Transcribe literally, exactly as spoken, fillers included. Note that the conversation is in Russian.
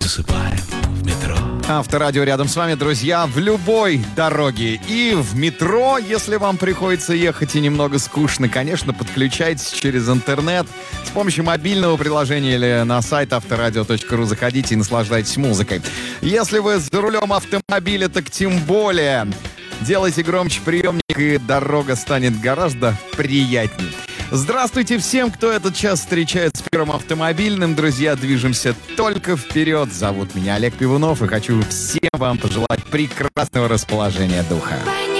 засыпаем в метро. Авторадио рядом с вами, друзья, в любой дороге. И в метро, если вам приходится ехать и немного скучно, конечно, подключайтесь через интернет. С помощью мобильного приложения или на сайт авторадио точка ру заходите и наслаждайтесь музыкой. Если вы за рулем автомобиля, так тем более делайте громче приемник, и дорога станет гораздо приятнее. Здравствуйте всем, кто этот час встречает с Первым автомобильным. Друзья, движемся только вперед. Зовут меня Олег Пивунов, и хочу всем вам пожелать прекрасного расположения духа.